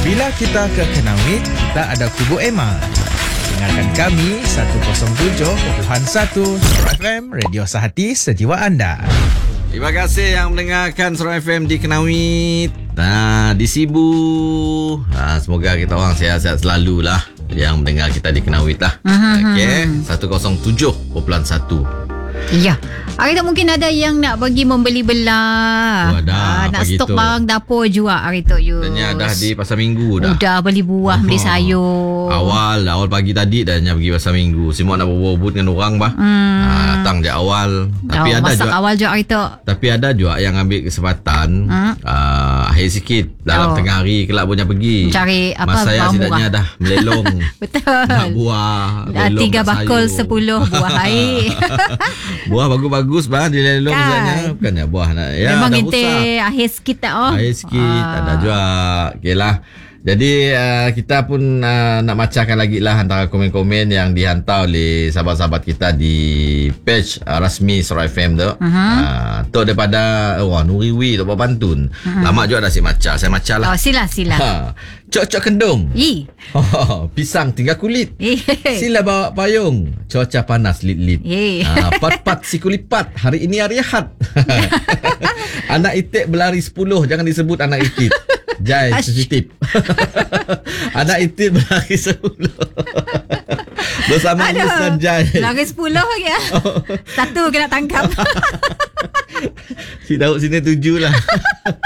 Bila kita ke Kenawit, kita ada Kubu Emma. Dengarkan kami 107.1 Suara FM, radio sehati sejiwa anda. Terima kasih yang mendengarkan Suara FM di Kenawit, di Sibu. Semoga kita orang sihat-sihat selalu lah yang mendengar kita di Kenawit lah. Okey, 107.1. Ya. Hari tu mungkin ada yang nak bagi membeli belah. Nak stok gitu. Barang dapur juga hari tu. Tanya dah di Pasar Minggu dah. Udah beli buah, beli sayur. Awal pagi tadi dah pergi Pasar Minggu. Semua nak berbut dengan orang bah. Datang je awal. Tapi ada juga awal juga hari tu. Tapi ada juga yang ambil kesempatan akhir sikit dalam tengah hari kelak punya pergi. Cari apa? Mas saya setidaknya dah melelong. Betul. Nak buah. 3 bakul 10 buah air. Buah bagus-bagus bah dilelong kan. Bukannya buah nak memang ente akhir sikit tak akhir sikit ada juga. Okeylah. Jadi kita pun nak macahkan lagi lah antara komen-komen yang dihantar oleh sahabat-sahabat kita di page rasmi Suara FM tu. Tu daripada Nuriwi tu Pantun. Lama juga dah saya macah. Saya macah lah. Sila. Cok-cok kendung. Pisang tinggal kulit. Sila bawa payung. Cuaca panas lit-lit. Pat-pat si kulipat. Hari ini hari Ahad. Anak itik berlari 10. Jangan disebut anak itik. Jai sensitif. Anak itik berlari 10. Bersama Ustaz Jai. Lari 10 lagi ya. Satu kena tangkap. Si Daud sini 7 lah.